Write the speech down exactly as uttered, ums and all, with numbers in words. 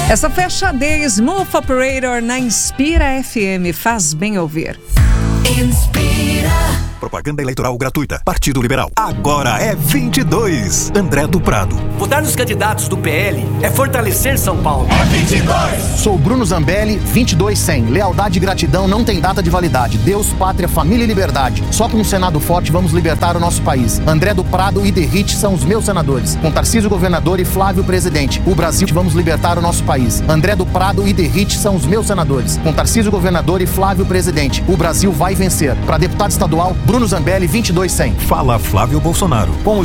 Essa fecha de Smooth Operator na Inspira F M. Faz bem ouvir. Inspira. Propaganda eleitoral gratuita. Partido Liberal. Agora é vinte e dois. André do Prado. Votar nos candidatos do P L é fortalecer São Paulo. É vinte e dois. Sou Bruno Zambelli, vinte e dois cem. Lealdade e gratidão não tem data de validade. Deus, pátria, família e liberdade. Só com um Senado forte vamos libertar o nosso país. André do Prado e Derrite são os meus senadores. Com Tarcísio governador e Flávio presidente. O Brasil vamos libertar o nosso país. André do Prado e Derrite são os meus senadores. Com Tarcísio governador e Flávio presidente. O Brasil vai vencer. Para deputado estadual, Bruno Zambelli, vinte e dois cem. Fala Flávio Bolsonaro. Com o